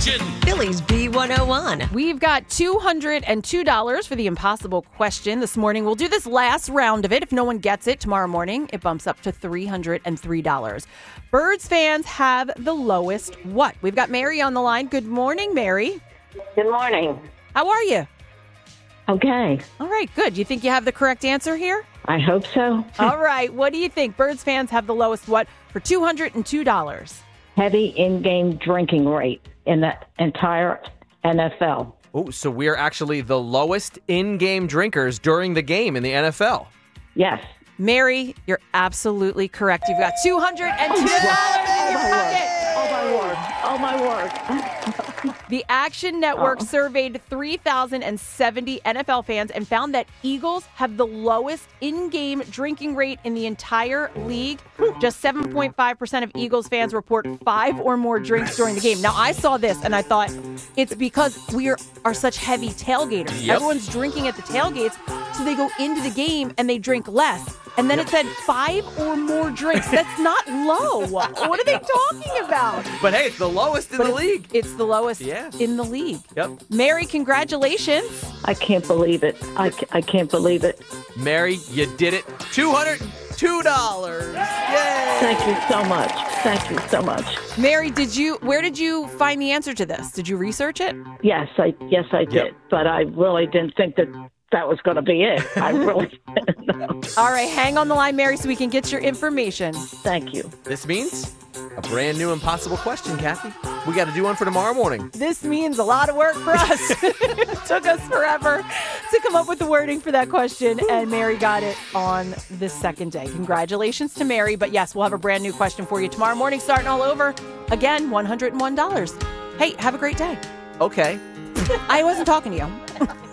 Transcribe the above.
question. Phillies B101. We've got $202 for the impossible question this morning. We'll do this last round of it. If no one gets it tomorrow morning, it bumps up to $303. Birds fans have the lowest what? We've got Mary on the line. Good morning, Mary. Good morning. How are you? Okay. All right, good. You think you have the correct answer here? I hope so. All right. What do you think? Birds fans have the lowest what for $202? Heavy in-game drinking rate in the entire NFL. Oh, so we're actually the lowest in-game drinkers during the game in the NFL. Yes. Mary, you're absolutely correct. You've got $202 in your pocket. Oh, my word. The Action Network surveyed 3,070 NFL fans and found that Eagles have the lowest in-game drinking rate in the entire league. Just 7.5% of Eagles fans report 5 or more drinks during the game. Now, I saw this and I thought it's because we are such heavy tailgaters. Yep. Everyone's drinking at the tailgates, so they go into the game and they drink less. And then it said 5 or more drinks. That's not low. What are they talking about? But hey, it's the lowest in the league. It's the lowest in the league. Yep. Mary, congratulations. I can't believe it. I can't believe it. Mary, you did it. $202. Yay! Thank you so much. Thank you so much. Mary, where did you find the answer to this? Did you research it? Yes, I did. Yep. But I really didn't think that was going to be it. I really didn't know. All right, hang on the line, Mary, so we can get your information. Thank you. This means a brand new impossible question, Kathy. We got to do one for tomorrow morning. This means a lot of work for us. It took us forever to come up with the wording for that question, and Mary got it on the second day. Congratulations to Mary, but yes, we'll have a brand new question for you tomorrow morning, starting all over. Again, $101. Hey, have a great day. Okay. I wasn't talking to you.